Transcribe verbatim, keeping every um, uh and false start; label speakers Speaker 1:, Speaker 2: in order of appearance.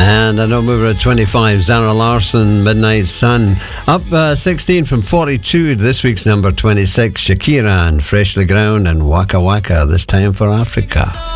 Speaker 1: And I know mover at twenty-five, Zara Larsson, Midnight Sun. Up uh, sixteen from forty-two, this week's number twenty-six, Shakira and Freshly Ground and Waka Waka, This Time for Africa.